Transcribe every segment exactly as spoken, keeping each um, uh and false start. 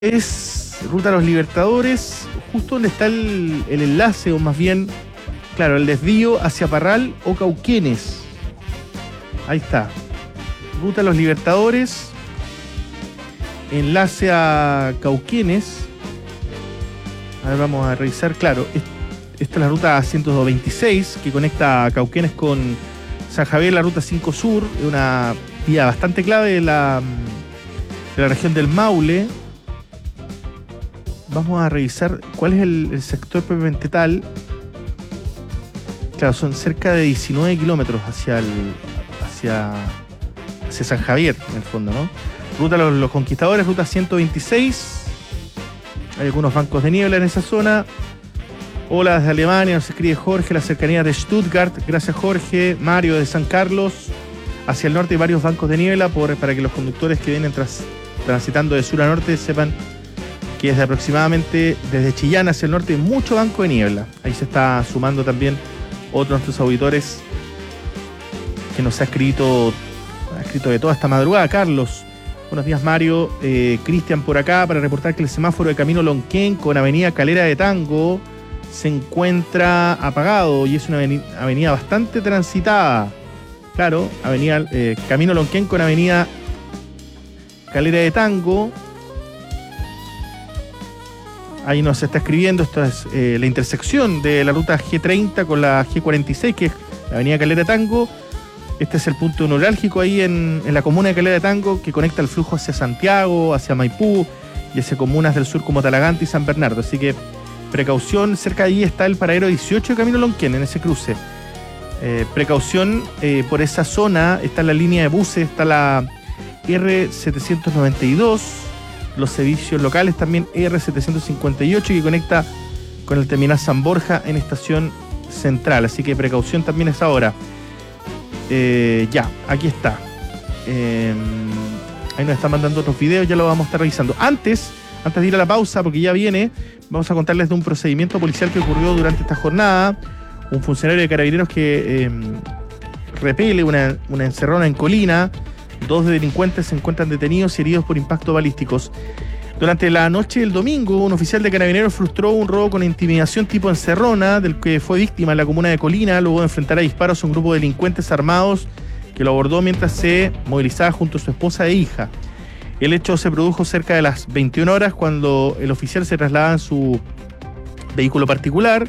Es Ruta Los Libertadores, justo donde está el, el enlace, o más bien, claro, el desvío hacia Parral o Cauquenes. Ahí está. Ruta Los Libertadores, enlace a Cauquenes. A ver, vamos a revisar, claro, esta es la ruta ciento veintiséis que conecta a Cauquenes con San Javier, la ruta cinco Sur, una vía bastante clave de la, de la región del Maule. Vamos a revisar cuál es el, el sector propiamente tal. Claro, son cerca de diecinueve kilómetros hacia el hacia, hacia San Javier, en el fondo, ¿no? Ruta Los, los Conquistadores, ruta ciento veintiséis. Hay algunos bancos de niebla en esa zona. Hola desde Alemania, nos escribe Jorge, la cercanía de Stuttgart. Gracias, Jorge. Mario de San Carlos. Hacia el norte hay varios bancos de niebla por, para que los conductores que vienen tras, transitando de sur a norte sepan que desde aproximadamente desde Chillán hacia el norte hay mucho banco de niebla. Ahí se está sumando también otro de nuestros auditores que nos ha escrito, ha escrito de toda esta madrugada. Carlos, buenos días, Mario. Eh, Cristian por acá para reportar que el semáforo de Camino Lonquén con avenida Calera de Tango se encuentra apagado y es una avenida bastante transitada. Claro, avenida eh, Camino Lonquén con avenida Calera de Tango. Ahí nos está escribiendo, esto es eh, la intersección de la ruta G treinta con la G cuarenta y seis, que es la avenida Calera de Tango. Este es el punto neurálgico ahí en, en la comuna de Calera de Tango, que conecta el flujo hacia Santiago, hacia Maipú y hacia comunas del sur como Talagante y San Bernardo. Así que precaución, cerca de ahí está el paradero dieciocho de Camino Lonquén, en ese cruce. Eh, precaución eh, por esa zona, está la línea de buses, está la R setecientos noventa y dos, los servicios locales también R setecientos cincuenta y ocho, que conecta con el terminal San Borja en estación central. Así que precaución también es ahora. Eh, ya, aquí está. Eh, ahí nos están mandando otros videos, ya lo vamos a estar revisando. Antes, antes de ir a la pausa, porque ya viene, vamos a contarles de un procedimiento policial que ocurrió durante esta jornada. Un funcionario de Carabineros que eh, repele una, una encerrona en Colina. Dos delincuentes se encuentran detenidos y heridos por impactos balísticos. Durante la noche del domingo, un oficial de Carabineros frustró un robo con intimidación tipo encerrona, del que fue víctima en la comuna de Colina, luego de enfrentar a disparos a un grupo de delincuentes armados que lo abordó mientras se movilizaba junto a su esposa e hija. El hecho se produjo cerca de las veintiuna horas, cuando el oficial se trasladaba en su vehículo particular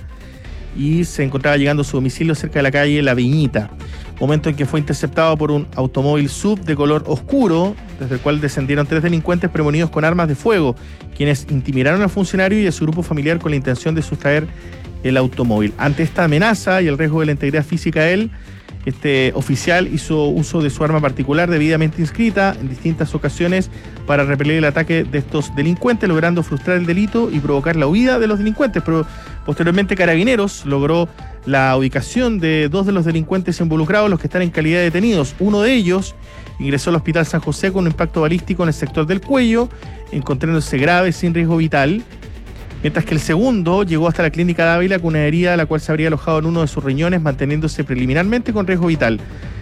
y se encontraba llegando a su domicilio cerca de la calle La Viñita, momento en que fue interceptado por un automóvil sub de color oscuro, desde el cual descendieron tres delincuentes premonidos con armas de fuego, quienes intimidaron al funcionario y a su grupo familiar con la intención de sustraer el automóvil. Ante esta amenaza y el riesgo de la integridad física de él, este oficial hizo uso de su arma particular debidamente inscrita en distintas ocasiones para repeler el ataque de estos delincuentes, logrando frustrar el delito y provocar la huida de los delincuentes. Pero posteriormente Carabineros logró la ubicación de dos de los delincuentes involucrados, los que están en calidad de detenidos. Uno de ellos ingresó al Hospital San José con un impacto balístico en el sector del cuello, encontrándose grave sin riesgo vital, mientras que el segundo llegó hasta la clínica de Ávila con una herida la cual se habría alojado en uno de sus riñones, manteniéndose preliminarmente con riesgo vital.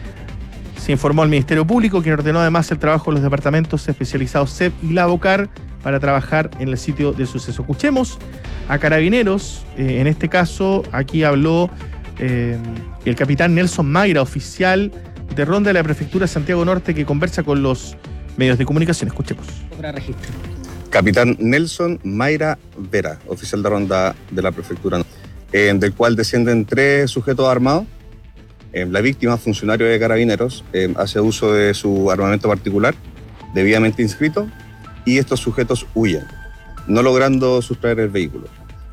Se informó al Ministerio Público, quien ordenó además el trabajo de los departamentos especializados C E P y Lavocar para trabajar en el sitio del suceso. Escuchemos a Carabineros. Eh, en este caso, aquí habló eh, el capitán Nelson Mayra, oficial de ronda de la Prefectura de Santiago Norte, que conversa con los medios de comunicación. Escuchemos. Para registro. Capitán Nelson Mayra Vera, oficial de ronda de la Prefectura, eh, del cual descienden tres sujetos armados. Eh, la víctima, funcionario de Carabineros, eh, hace uso de su armamento particular, debidamente inscrito, y estos sujetos huyen, no logrando sustraer el vehículo.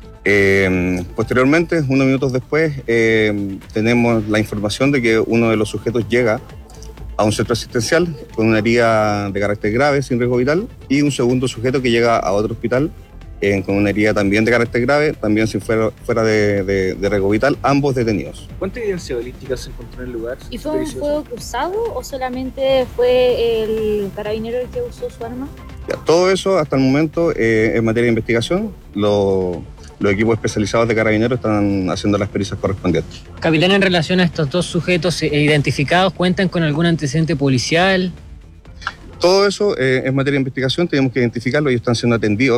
Eh, posteriormente, unos minutos después, eh, tenemos la información de que uno de los sujetos llega a un centro asistencial con una herida de carácter grave, sin riesgo vital, y un segundo sujeto que llega a otro hospital eh, con una herida también de carácter grave, también sin fuera, fuera de, de, de riesgo vital, ambos detenidos. ¿Cuánta evidencia balística se encontró en el lugar? ¿Y fue un fuego cruzado o solamente fue el carabinero el que usó su arma? Ya, todo eso hasta el momento eh, en materia de investigación. Lo, Los equipos especializados de Carabineros están haciendo las pericias correspondientes. Capitán, en relación a estos dos sujetos identificados, ¿cuentan con algún antecedente policial? Todo eso eh, es materia de investigación, tenemos que identificarlo y están siendo atendidos.